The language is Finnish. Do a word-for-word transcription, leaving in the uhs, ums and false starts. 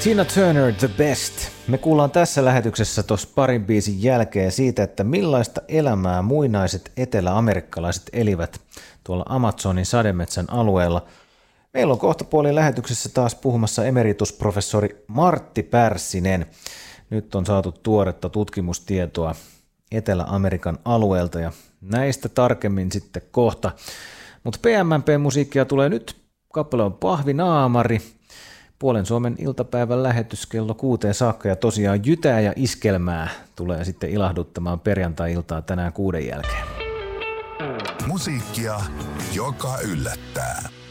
Tina Turner, The Best. Me kuullaan tässä lähetyksessä tuossa parin biisin jälkeen siitä, että millaista elämää muinaiset eteläamerikkalaiset elivät tuolla Amazonin sademetsän alueella. Meillä on kohtapuolin lähetyksessä taas puhumassa emeritusprofessori Martti Pärssinen. Nyt on saatu tuoretta tutkimustietoa Etelä-Amerikan alueelta ja näistä tarkemmin sitten kohta. Mutta P M M P-musiikkia tulee nyt. Kappale on Pahvinaamari. Puolen Suomen iltapäivän lähetys kello kuuteen saakka ja tosiaan Jytää ja Iskelmää tulee sitten ilahduttamaan perjantai-iltaa tänään kuuden jälkeen. Musiikkia, joka yllättää.